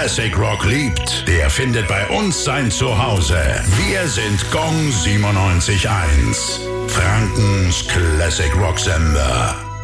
Classic Rock liebt, der findet bei uns sein Zuhause. Wir sind Gong 97.1, Frankens Classic Rock Sender.